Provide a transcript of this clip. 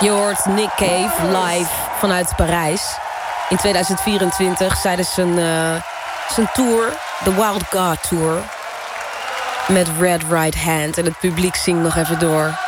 Je hoort Nick Cave live vanuit Parijs. In 2024 tijdens zijn tour, de Wild God Tour. Met Red Right Hand. En het publiek zingt nog even door.